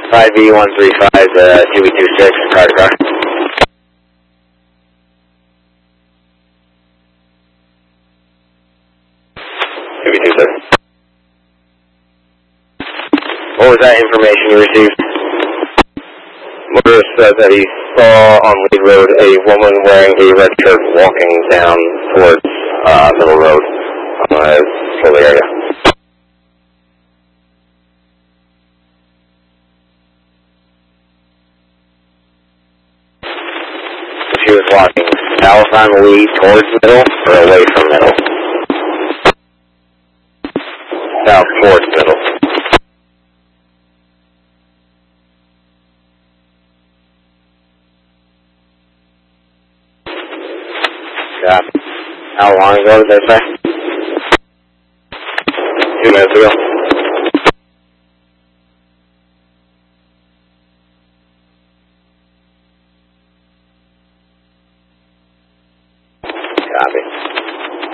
5B135, 2B26, car to car. What was that information you received? Motorist said that he saw on Lead Road a woman wearing a red shirt walking down towards Middle Road. For the area. She was walking south on Lee towards Middle or away from Middle? South towards Middle. Yeah. How long ago did they say? 2 minutes ago. Copy.